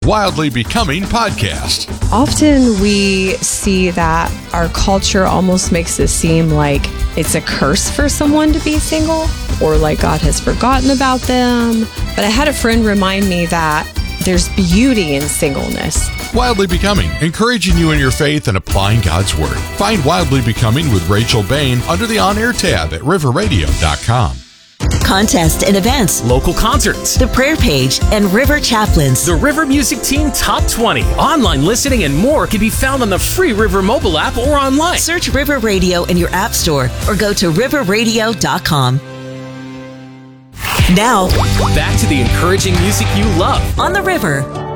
Wildly Becoming podcast. Often we see that our culture almost makes it seem like it's a curse for someone to be single, or like God has forgotten about them. But I had a friend remind me that there's beauty in singleness. Wildly Becoming, encouraging you in your faith and applying God's Word. Find Wildly Becoming with Rachel Bain under the On Air tab at riverradio.com. Contests and events, local concerts, the prayer page, and River Chaplains. The River Music Team Top 20. Online listening and more can be found on the free River mobile app or online. Search River Radio in your app store or go to riverradio.com. Now, back to the encouraging music you love on the River.